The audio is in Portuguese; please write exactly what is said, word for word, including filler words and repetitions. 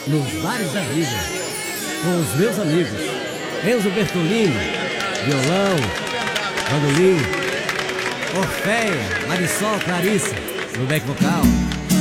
nos bares da vida, com os meus amigos Enzo Bertolini, violão, bandolim, Orfeia, Marisol, Clarissa, no back vocal.